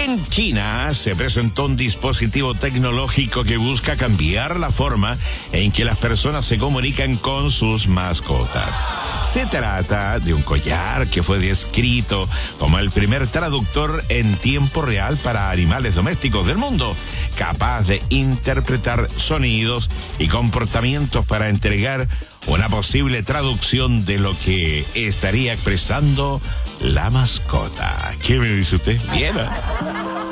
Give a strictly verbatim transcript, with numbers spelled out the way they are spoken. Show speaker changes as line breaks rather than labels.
En China se presentó un dispositivo tecnológico que busca cambiar la forma en que las personas se comunican con sus mascotas. Se trata de un collar que fue descrito como el primer traductor en tiempo real para animales domésticos del mundo, capaz de interpretar sonidos y comportamientos para entregar una posible traducción de lo que estaría expresando la mascota. ¿Qué me dice usted? Bien.